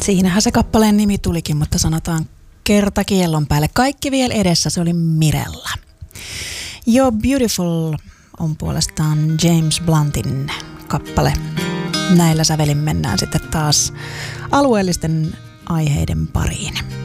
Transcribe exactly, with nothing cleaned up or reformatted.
Siinähän se kappaleen nimi tulikin, mutta sanotaan kerta kiellon päälle. Kaikki vielä edessä, se oli Mirella. You're Beautiful on puolestaan James Bluntin kappale. Näillä sävelin mennään sitten taas alueellisten aiheiden pariin.